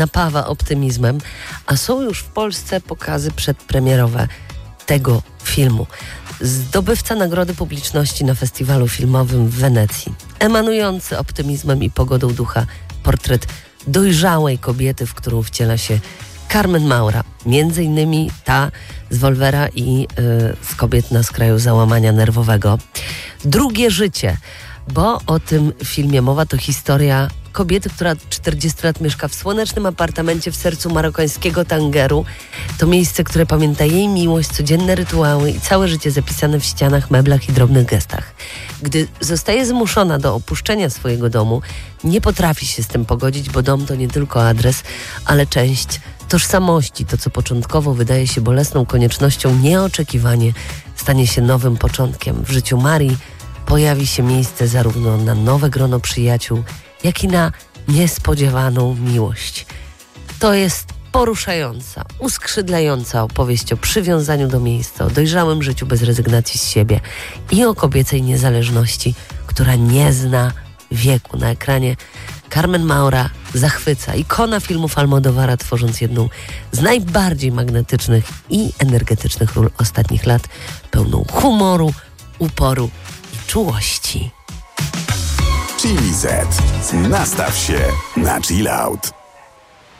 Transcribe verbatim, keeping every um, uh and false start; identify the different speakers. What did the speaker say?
Speaker 1: napawa optymizmem, a są już w Polsce pokazy przedpremierowe tego filmu. Zdobywca Nagrody Publiczności na Festiwalu Filmowym w Wenecji. Emanujący optymizmem i pogodą ducha portret dojrzałej kobiety, w którą wciela się Carmen Maura. Między innymi ta z Wolvera i yy, z Kobiet na skraju załamania nerwowego. Drugie życie, bo o tym filmie mowa, to historia kobiety, która od czterdziestu lat mieszka w słonecznym apartamencie w sercu marokańskiego Tangeru. To miejsce, które pamięta jej miłość, codzienne rytuały i całe życie zapisane w ścianach, meblach i drobnych gestach. Gdy zostaje zmuszona do opuszczenia swojego domu, nie potrafi się z tym pogodzić, bo dom to nie tylko adres, ale część tożsamości. To, co początkowo wydaje się bolesną koniecznością, nieoczekiwanie stanie się nowym początkiem. W życiu Marii pojawi się miejsce zarówno na nowe grono przyjaciół, jak i na niespodziewaną miłość. To jest poruszająca, uskrzydlająca opowieść o przywiązaniu do miejsca, o dojrzałym życiu bez rezygnacji z siebie i o kobiecej niezależności, która nie zna wieku. Na ekranie Carmen Maura zachwyca, ikona filmów Almodóvara, tworząc jedną z najbardziej magnetycznych i energetycznych ról ostatnich lat, pełną humoru, uporu i czułości.
Speaker 2: Chili Z. Nastaw się na chill out.